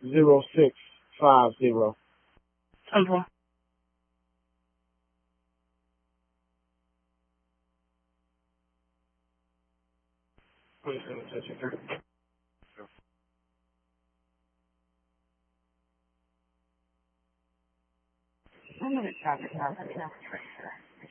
0650. Temple. Please send a touch of I'm going to try this out. Let me know for sure.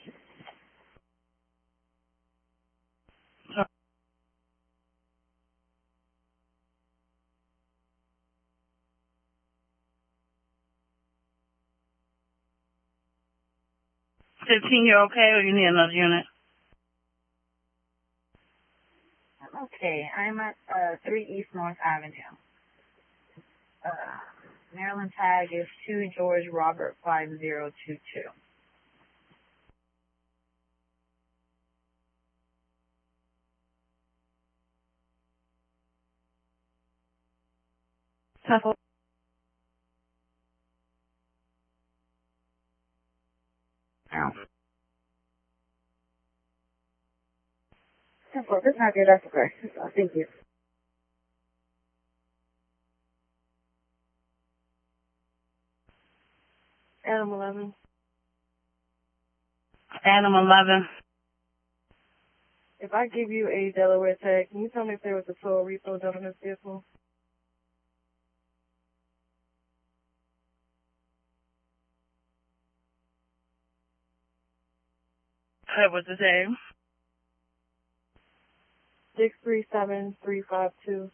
15, you're okay, or you need another unit? Okay, I'm at 3 East North Avenue. Maryland tag is 2 George Robert 5022. Temple. Ow. Simple. That's not good. That's okay. Thank you. Adam 11. Adam 11. If I give you a Delaware tag, can you tell me if there was a total repo done on this vehicle? What's the name? 637352.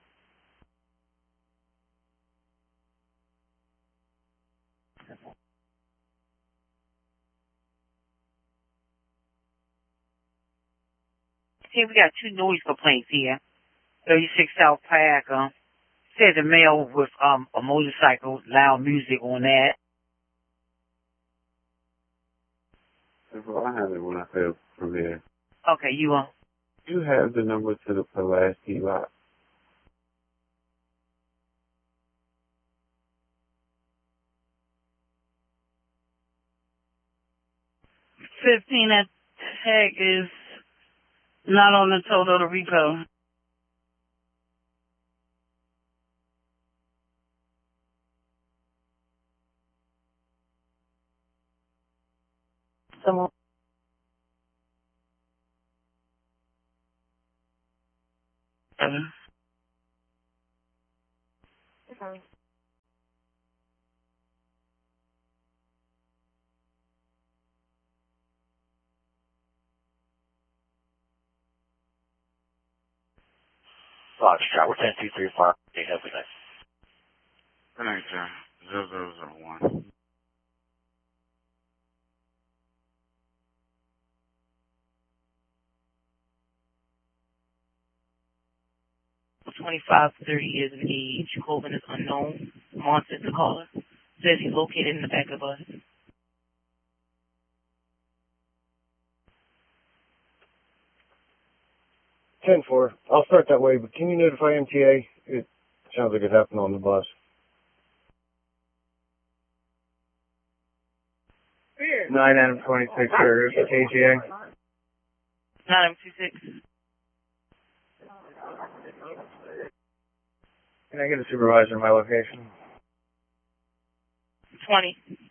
Hey, we got 2 noise complaints here. 36 South Park. Says a male with a motorcycle, loud music on that. I have it when I said from there. Okay, you You have the number to the Pulaski lot. That tag is not on the total to repo. Someone. Okay. Foxtrot, we're 10235. Have a good night. Good night, sir. 0001. $25-30 years of age. Colvin is unknown. Monster is the caller. Says he's located in the back of the bus. 10-4. I'll start that way, but can you notify MTA? It sounds like it happened on the bus. Weird. 9 Adam 26 for KGA. 926. Can I get a supervisor in my location? 20.